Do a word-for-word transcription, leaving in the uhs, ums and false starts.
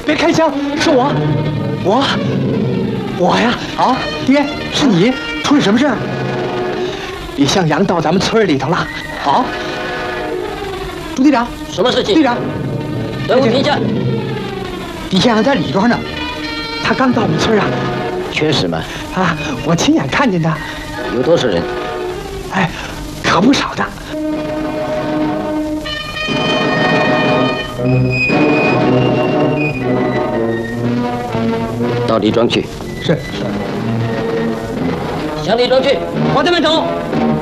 别开枪，是我，我，我呀！啊，爹，是你，出了什么事儿？李向阳到咱们村里头了。好，朱队长， 什么事情？ 队长， 队伍停下。 李向阳在里边呢，他刚到我们村啊。 缺什么？ 啊，我亲眼看见的。 有多少人？ 哎，可不少的。 到李庄去。 是。 向李庄去，往这边走。